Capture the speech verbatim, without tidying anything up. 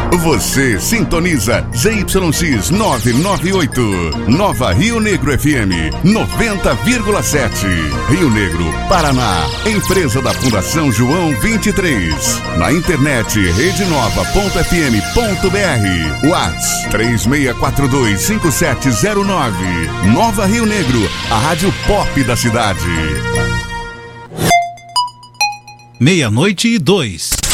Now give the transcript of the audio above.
Você sintoniza Z Y X novecentos e noventa e oito, Nova Rio Negro F M noventa vírgula sete, Rio Negro, Paraná. Empresa da Fundação João vinte e três. Na internet rede nova ponto f m ponto b r. WhatsApp três seis quatro dois cinco sete zero nove. Nova Rio Negro, a rádio pop da cidade. Meia-noite e dois.